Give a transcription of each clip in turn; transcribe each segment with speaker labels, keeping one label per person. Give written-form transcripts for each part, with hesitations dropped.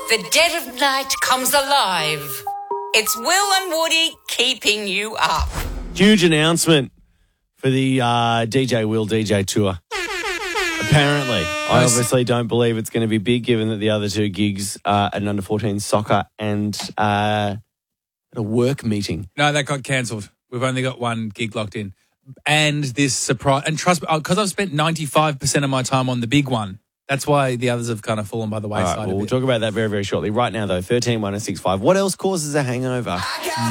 Speaker 1: The dead of night comes alive. It's Will and Woody keeping you up.
Speaker 2: Huge announcement for the DJ Will DJ tour. Apparently. I obviously don't believe it's going to be big, given that the other two gigs are an under-14 soccer and a work meeting.
Speaker 3: No, that got cancelled. We've only got one gig locked in. And this surprise, and trust me, because I've spent 95% of my time on the big one, that's why the others have kind of fallen by the wayside.
Speaker 2: All right, well, we'll talk about that very, very shortly. Right now, though, 13-1065. What else causes a hangover?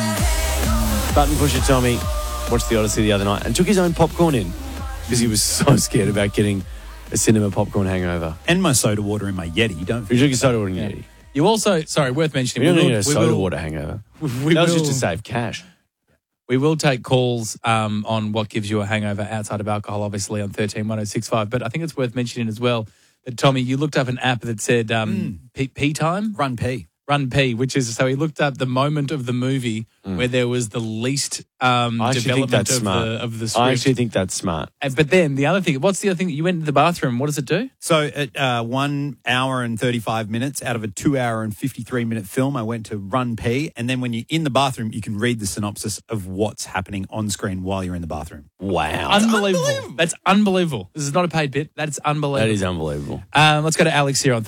Speaker 2: Button pusher Tommy watched the Odyssey the other night and took his own popcorn in because he was so scared about getting a cinema popcorn hangover.
Speaker 4: And my soda water in my Yeti. Don't
Speaker 2: You
Speaker 4: forget.
Speaker 2: took your soda water in your Yeti.
Speaker 3: You also, sorry, worth mentioning.
Speaker 2: We don't need a soda water hangover. That was just to save cash.
Speaker 3: We will take calls on what gives you a hangover outside of alcohol, obviously, on 13-1065. But I think it's worth mentioning as well that, Tommy, you looked up an app that said P time?
Speaker 4: Run P.
Speaker 3: Run P, which is, so he looked up the moment of the movie where there was the least development of the script.
Speaker 2: I actually think that's smart.
Speaker 3: But then the other thing, what's the other thing? You went to the bathroom. What does it do?
Speaker 4: So at 1 hour and 35 minutes out of a 2 hour and 53-minute film, I went to Run P. And then when you're in the bathroom, you can read the synopsis of what's happening on screen while you're in the bathroom.
Speaker 2: Wow.
Speaker 3: Unbelievable. That's unbelievable. This is not a paid bit. That is unbelievable.
Speaker 2: That is unbelievable.
Speaker 3: Let's go to Alex here on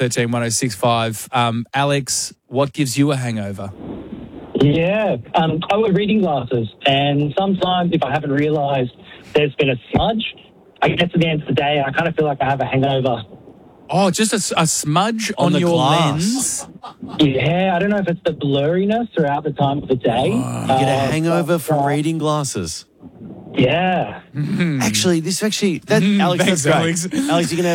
Speaker 3: 13-1065. Alex, what gives you a hangover?
Speaker 5: Yeah, I wear reading glasses, and sometimes if I haven't realised there's been a smudge, I get to the end of the day and I kind of feel like I have a hangover.
Speaker 3: Oh, just a smudge on
Speaker 2: the
Speaker 3: your
Speaker 2: glass.
Speaker 3: lens?
Speaker 5: Yeah, I don't know if it's the blurriness throughout the time of the day.
Speaker 2: You get a hangover from reading glasses.
Speaker 5: Yeah.
Speaker 2: Actually, Alex,
Speaker 3: Thanks,
Speaker 2: that's great.
Speaker 3: Alex.
Speaker 2: Alex, you can have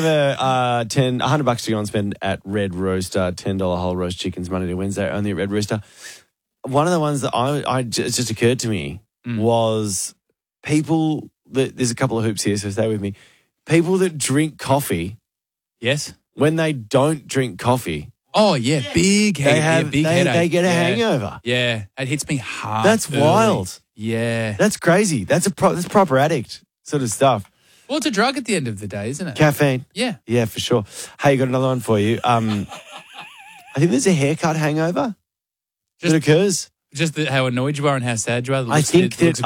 Speaker 2: $100 to go and spend at Red Rooster, $10 whole roast chickens Monday to Wednesday, only at Red Rooster. One of the ones that it just occurred to me was people there's a couple of hoops here, so stay with me. People that drink coffee.
Speaker 3: Yes.
Speaker 2: When they don't drink coffee.
Speaker 3: Oh, yeah, big headache.
Speaker 2: They get a hangover.
Speaker 3: Yeah, it hits me hard.
Speaker 2: That's
Speaker 3: early.
Speaker 2: wild.
Speaker 3: Yeah.
Speaker 2: That's crazy. That's proper addict sort of stuff.
Speaker 3: Well, it's a drug at the end of the day, isn't it?
Speaker 2: Caffeine.
Speaker 3: Yeah.
Speaker 2: Yeah, for sure. Hey, got another one for you. I think there's a haircut hangover that occurs.
Speaker 3: Just how annoyed you are and how sad you are.
Speaker 2: I think that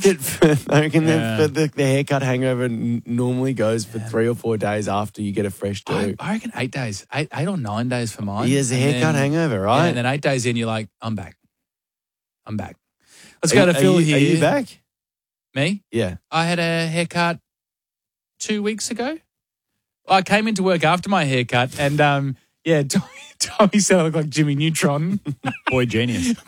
Speaker 3: Yeah.
Speaker 2: the haircut hangover normally goes for 3 or 4 days after you get a fresh do.
Speaker 3: I reckon 8 days, 8 or 9 days for mine.
Speaker 2: Yeah, there's a haircut hangover, right?
Speaker 3: Yeah, and then 8 days in, you're like, I'm back. Let's go to Phil here.
Speaker 2: Are you back?
Speaker 3: Me?
Speaker 2: Yeah.
Speaker 3: I had a haircut 2 weeks ago. I came into work after my haircut and, Tommy said I looked like Jimmy Neutron.
Speaker 4: Boy genius.